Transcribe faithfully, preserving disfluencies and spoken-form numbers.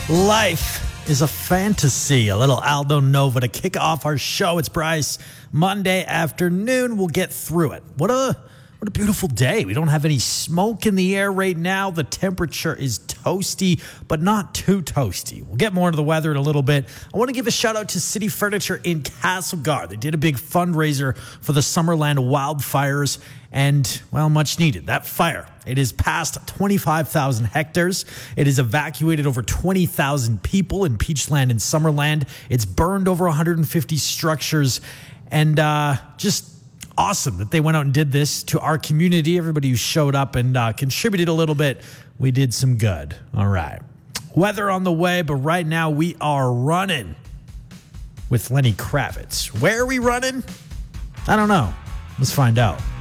Life is a fantasy. A little Aldo Nova to kick off our show. It's Bryce. Monday afternoon. We'll get through it. What a what a beautiful day. We don't have any smoke in the air right now. The temperature is toasty, but not too toasty. We'll get more into the weather in a little bit. I want to give a shout out to City Furniture in Castlegar. They did a big fundraiser for the Summerland wildfires, and, well, much needed. That fire, it is past twenty-five thousand hectares. It has evacuated over twenty thousand people in Peachland and Summerland. It's burned over one hundred fifty structures, and uh, just awesome that they went out and did this to our community. Everybody who showed up and uh, contributed a little bit, we did some good. All right. Weather on the way, but right now we are running with Lenny Kravitz. Where are we running? I don't know. Let's find out.